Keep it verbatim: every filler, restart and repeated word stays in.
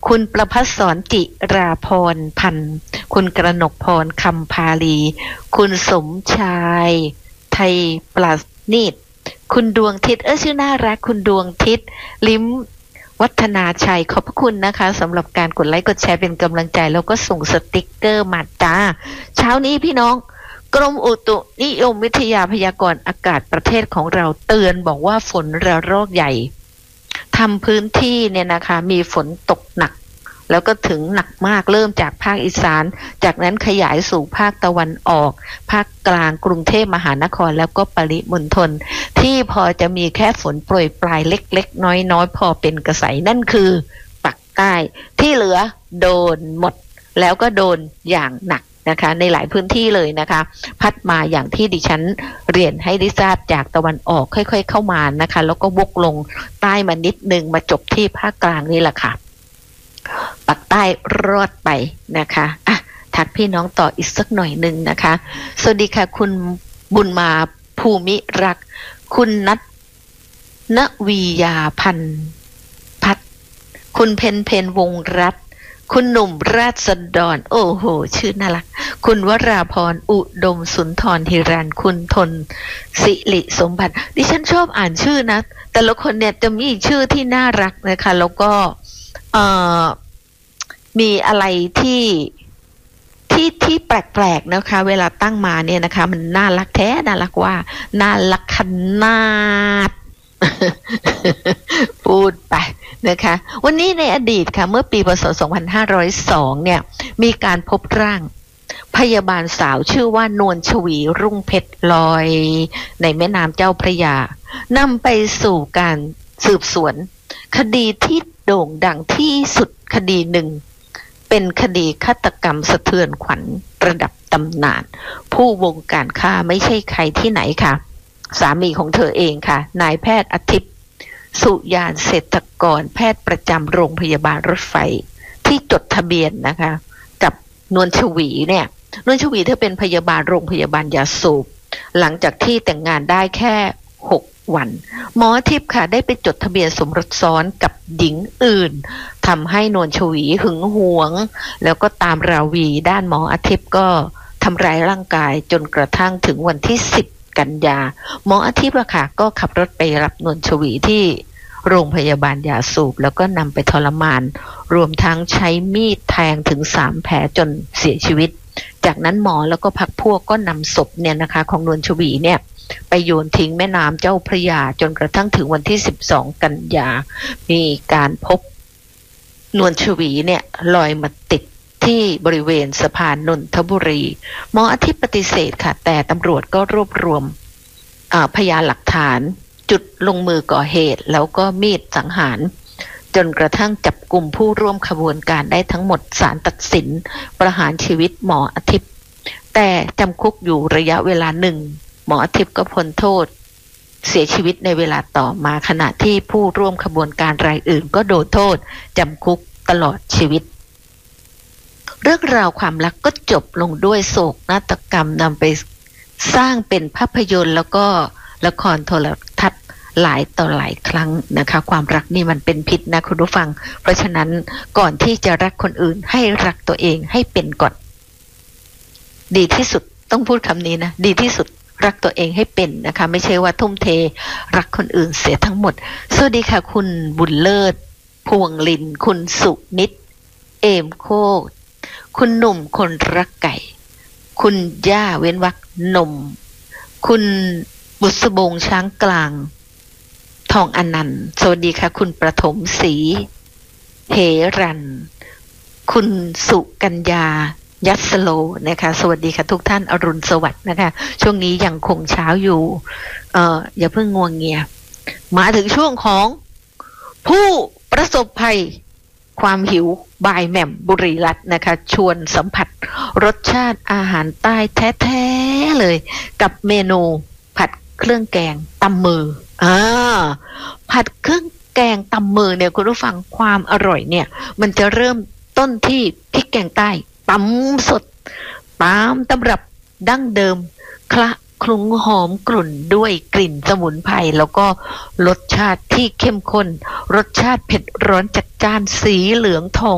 คุณประภัสสรจิราพรพันธ์คุณกระหนกพรคำพาลีคุณสมชายไทยปราณีตคุณดวงทิศเออชื่อน่ารักคุณดวงทิศลิ้มวัฒนาชัยขอบพระคุณนะคะสำหรับการกดไลค์กดแชร์เป็นกำลังใจแล้วก็ส่งสติกเกอร์มาจ้าเช้านี้พี่น้องกรมอุตุนิยมวิทยาพยากรณ์อากาศประเทศของเราเตือนบอกว่าฝนระลอกใหญ่ทำพื้นที่เนี่ยนะคะมีฝนตกหนักแล้วก็ถึงหนักมากเริ่มจากภาคอีสานจากนั้นขยายสู่ภาคตะวันออกภาคกลางกรุงเทพมหานครแล้วก็ปริมณฑลที่พอจะมีแค่ฝนโปรยปลายเล็กๆน้อยๆพอเป็นกระแสนั่นคือปักใต้ที่เหลือโดนหมดแล้วก็โดนอย่างหนักนะคะในหลายพื้นที่เลยนะคะพัดมาอย่างที่ดิฉันเรียนให้ได้ทราบจากตะวันออกค่อยๆเข้ามานะคะแล้วก็วกลงใต้มานิดนึงมาจบที่ภาคกลางนี่แหละค่ะปักใต้รอดไปนะคะอ่ะทักพี่น้องต่ออีกสักหน่อยหนึ่งนะคะสวัสดีค่ะคุณบุญมาภูมิรักคุณนัทณวียาพันธ์พัฒคุณเพนเพนวงรัตน์คุณหนุ่มราชดรโอ้โหชื่อน่ารักคุณวราพรอุดมสุนทรฮิรันคุณทนสิริสมบัติดิฉันชอบอ่านชื่อนะแต่ละคนเนี่ยจะมีชื่อที่น่ารักนะคะแล้วก็เอ่อมีอะไรที่ที่ที่แปลกๆนะคะเวลาตั้งมาเนี่ยนะคะมันน่ารักแท้น่ารักว่าน่ารักขนาด พูดไปนะคะวันนี้ในอดีตค่ะเมื่อปีพศสองพันห้าร้อยสองเนี่ยมีการพบร่างพยาบาลสาวชื่อว่านวลชวีรุ่งเพชรลอยในแม่น้ำเจ้าพระยานำไปสู่การสืบสวนคดีที่โด่งดังที่สุดคดีหนึ่งเป็นคดีฆาตกรรมสะเทือนขวัญระดับตำนานผู้วงการฆ่าไม่ใช่ใครที่ไหนค่ะสามีของเธอเองค่ะนายแพทย์อาทิตย์สุยานเศรษฐกรแพทย์ประจำโรงพยาบาลรถไฟที่จดทะเบียนนะคะกับนวลชวีเนี่ยนวลชวีเธอเป็นพยาบาลโรงพยาบาลยาสูบหลังจากที่แต่งงานได้แค่หกวันหมอทิพย์ค่ะได้ไปจดทะเบียนสมรสซ้อนกับหญิงอื่นทำให้นวลชวีหึงหวงแล้วก็ตามราวีด้านหมออาทิตย์ก็ทำร้ายร่างกายจนกระทั่งถึงวันที่สิบกันยาหมออาทิตย์ค่ะก็ขับรถไปรับนวลชวีที่โรงพยาบาลยาสูบแล้วก็นำไปทรมานรวมทั้งใช้มีดแทงถึงสามแผลจนเสียชีวิตจากนั้นหมอแล้วก็พรรคพวกก็นำศพเนี่ยนะคะของนวลชวีเนี่ยไปโยนทิ้งแม่น้ำเจ้าพระยาจนกระทั่งถึงวันที่สิบสองกันยามีการพบนวลชวีเนี่ยลอยมาติดที่บริเวณสะพานนนทบุรีหมออาทิตย์ปฏิเสธค่ะแต่ตำรวจก็รวบรวมพยานหลักฐานจุดลงมือก่อเหตุแล้วก็มีดสังหารจนกระทั่งจับกลุ่มผู้ร่วมขบวนการได้ทั้งหมดศาลตัดสินประหารชีวิตหมออาทิตย์แต่จำคุกอยู่ระยะเวลาหนึ่งหมออาทิตย์ก็พ้นโทษเสียชีวิตในเวลาต่อมาขณะที่ผู้ร่วมขบวนการรายอื่นก็โดนโทษจำคุกตลอดชีวิตเรื่องราวความรักก็จบลงด้วยโศกนาฏกรรมนำไปสร้างเป็นภาพยนตร์แล้วก็ละครโทรทัศน์หลายต่อหลายครั้งนะคะความรักนี่มันเป็นพิษนะคุณผู้ฟังเพราะฉะนั้นก่อนที่จะรักคนอื่นให้รักตัวเองให้เป็นก่อนดีที่สุดต้องพูดคำนี้นะดีที่สุดรักตัวเองให้เป็นนะคะไม่ใช่ว่าทุ่มเทรักคนอื่นเสียทั้งหมดสวัสดีค่ะคุณบุญเลิศพวงลินคุณสุนิตเอมโคกคุณหนุ่มคนรักไก่คุณย่าเว้นวรรคนมคุณบุษบงช้างกลางทองอนันต์สวัสดีค่ะคุณประถมศรีเหรันคุณสุกัญญายัสโลนะคะสวัสดีค่ะทุกท่านอรุณสวัสดิ์นะคะช่วงนี้ยังคงเช้าอยู่เอ่ออย่าเพิ่งง่วงเงียมาถึงช่วงของผู้ประสบภัยความหิวบายแหม่มบุรีรัตน์นะคะชวนสัมผัสรสชาติอาหารใต้แท้ๆเลยกับเมนูผัดเครื่องแกงตำมืออ่าผัดเครื่องแกงตำมือเนี่ยคุณผู้ฟังความอร่อยเนี่ยมันจะเริ่มต้นที่พริกแกงใต้ตำสดตามตำรับดั้งเดิมคละคลุ้งหอมกลุ่นด้วยกลิ่นสมุนไพรแล้วก็รสชาติที่เข้มข้นรสชาติเผ็ดร้อนจัดจ้านสีเหลืองทอง